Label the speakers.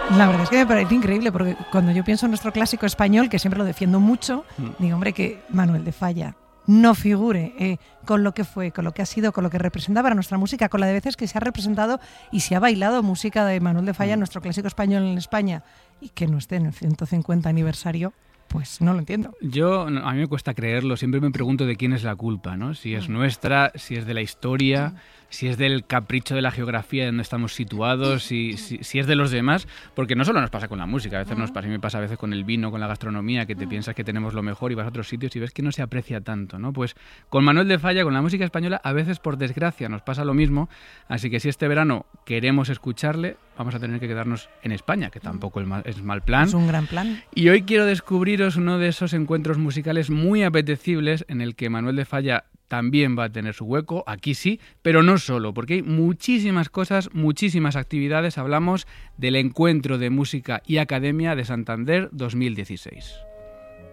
Speaker 1: La verdad es que me parece increíble, porque cuando yo pienso en nuestro clásico español, que siempre lo defiendo mucho, digo, hombre, que Manuel de Falla no figure con lo que fue, con lo que ha sido, con lo que representa para nuestra música, con la de veces que se ha representado y se ha bailado música de Manuel de Falla, nuestro clásico español en España, y que no esté en el 150 aniversario. Pues no lo entiendo.
Speaker 2: A mí me cuesta creerlo. Siempre me pregunto de quién es la culpa, ¿no? Si es nuestra, si es de la historia, si es del capricho de la geografía de donde estamos situados, si es de los demás. Porque no solo nos pasa con la música, a veces nos pasa, a mí me pasa a veces con el vino, con la gastronomía, que te piensas que tenemos lo mejor y vas a otros sitios y ves que no se aprecia tanto, ¿no? Pues con Manuel de Falla, con la música española, a veces por desgracia nos pasa lo mismo. Así que si este verano queremos escucharle, vamos a tener que quedarnos en España, que tampoco es mal plan.
Speaker 1: Es un gran plan.
Speaker 2: Y hoy quiero descubriros uno de esos encuentros musicales muy apetecibles en el que Manuel de Falla también va a tener su hueco, aquí sí, pero no solo, porque hay muchísimas cosas, muchísimas actividades. Hablamos del Encuentro de Música y Academia de Santander 2016.